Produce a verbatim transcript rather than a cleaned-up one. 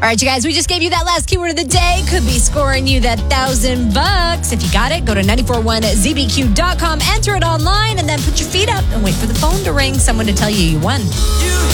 All right, you guys, we just gave you that last keyword of the day. Could be scoring you that thousand bucks. If you got it, go to nine four one z b q dot com, enter it online, and then put your feet up and wait for the phone to ring. Someone to tell you you won.